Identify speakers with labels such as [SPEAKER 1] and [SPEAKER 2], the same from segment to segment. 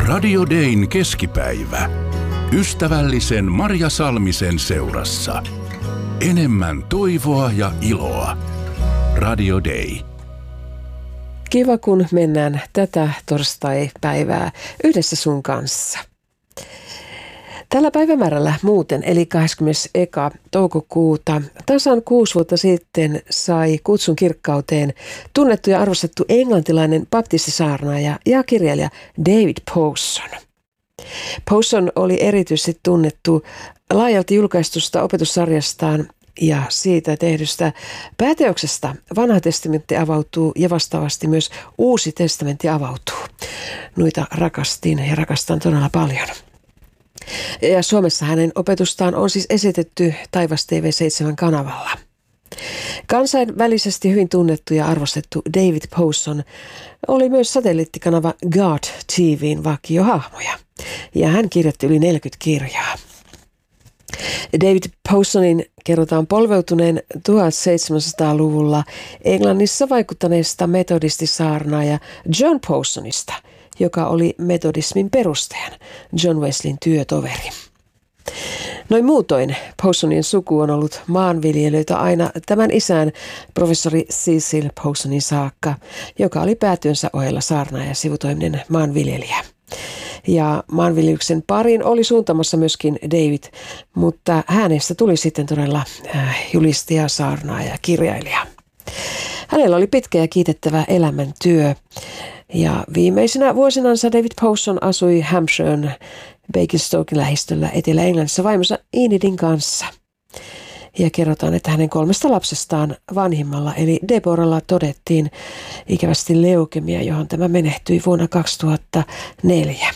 [SPEAKER 1] Radio Dayn keskipäivä. Ystävällisen Marja Salmisen seurassa. Enemmän toivoa ja iloa. Radio Day.
[SPEAKER 2] Kiva, kun mennään tätä torstai-päivää yhdessä sun kanssa. Tällä päivämäärällä muuten, eli 21. toukokuuta, tasan 6 vuotta sitten sai kutsun kirkkauteen tunnettu ja arvostettu englantilainen baptistisaarnaaja ja kirjailija David Powson. Powson oli erityisesti tunnettu laajalti julkaistusta opetussarjastaan ja siitä tehdystä pääteoksesta Vanha testamentti avautuu ja vastaavasti myös Uusi testamentti avautuu. Noita rakastin ja rakastan todella paljon. Ja Suomessa hänen opetustaan on siis esitetty Taivas TV7 kanavalla. Kansainvälisesti hyvin tunnettu ja arvostettu David Powson oli myös satelliittikanava God TV:n vakiohahmoja. Ja hän kirjoitti yli 40 kirjaa. David Powsonin kerrotaan polveutuneen 1700-luvulla Englannissa vaikuttaneesta metodistisaarnaaja John Powsonista, joka oli metodismin perustajan, John Wesleyn työtoveri. Noin muutoin Powsonin suku on ollut maanviljelijöitä aina tämän isän professori Cecil Powsonin saakka, joka oli päätyönsä ohella saarnaaja ja sivutoiminen maanviljelijä. Ja maanviljelyksen pariin oli suuntamassa myöskin David, mutta hänestä tuli sitten todella julistaja, saarnaaja ja kirjailija. Hänellä oli pitkä ja kiitettävä elämäntyö. Ja viimeisenä vuosinansa David Powson asui Hampshiren Basingstoken lähistöllä Etelä-Englannissa vaimonsa Enidin kanssa. Ja kerrotaan, että hänen 3 lapsestaan vanhimmalla eli Deboralla todettiin ikävästi leukemia, johon tämä menehtyi vuonna 2004.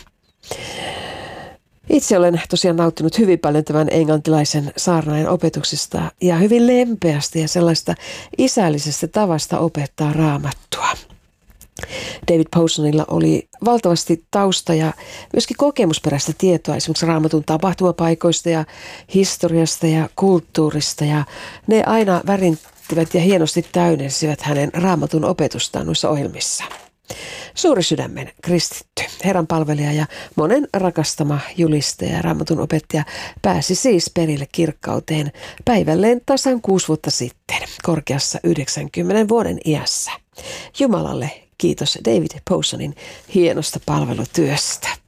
[SPEAKER 2] Itse olen tosiaan nauttinut hyvin paljon tämän englantilaisen saarnaajan opetuksesta ja hyvin lempeästi ja sellaista isällisestä tavasta opettaa raamattua. David Powsonilla oli valtavasti tausta ja myöskin kokemusperäistä tietoa esimerkiksi raamatun tapahtumapaikoista ja historiasta ja kulttuurista, ja ne aina värittivät ja hienosti täydensivät hänen raamatun opetustaan noissa ohjelmissa. Suuri sydämen kristitty, Herran palvelija ja monen rakastama julistaja ja raamatun opettaja pääsi siis perille kirkkauteen päivälleen tasan 6 vuotta sitten, korkeassa 90 vuoden iässä. Jumalalle kiitos David Powsonin hienosta palvelutyöstä.